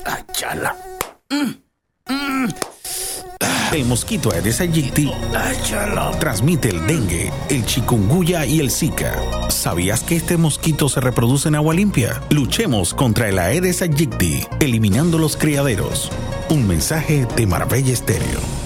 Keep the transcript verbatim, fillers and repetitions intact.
Achala. Mm, mm. El mosquito Aedes aegypti transmite el dengue, el chikungunya y el zika. ¿Sabías que este mosquito se reproduce en agua limpia? Luchemos contra el Aedes aegypti, eliminando los criaderos. Un mensaje de Marbella Estéreo.